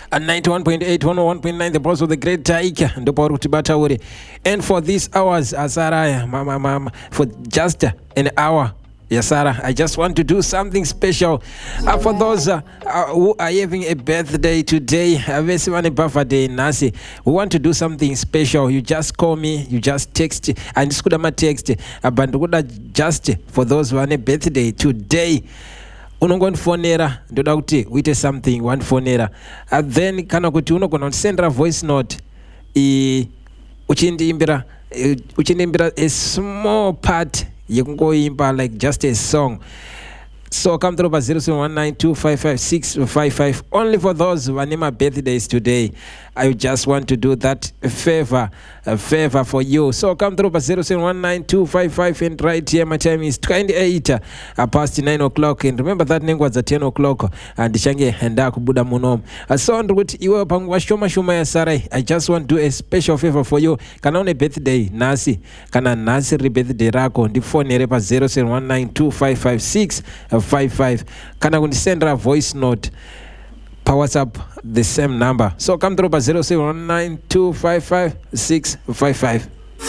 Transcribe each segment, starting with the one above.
91.8 101.9 the boss of the great Taika ndopauri kuti bataure. And for these hours asaraya mama for just an hour Yasara, I just want to do something special for those who are having a birthday today. Birthday Nasi. We want to do something special. You just call me, you just text, and it's good text. But just for those who are on a birthday today. Unongonfonera ndoda kuti uite something one fonera then kana kuti unogona send a voice note uchindiimbira a small part yekungoimba like just a song. So come through by 0719255655 only for those who are my birthdays today. I just want to do that favor for you. So come through by 07192555 and right here my time is 28 past 9 o'clock. And remember that name was at 10 o'clock and change henda kubuda munom. So ndikuti iwe pangwa shoma ya Sarai. I just want to do a special favor for you. Kana one birthday nasi kana nasi birthday rako ndi phone repa 0719255655 kana send a voice note per WhatsApp the same number. So come through by 0719255655.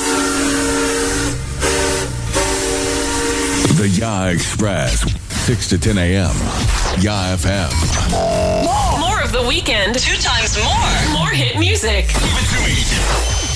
The Ya Express, 6 to 10 a.m. Ya FM. More of the weekend. 2 times more. More hit music. Give it to me.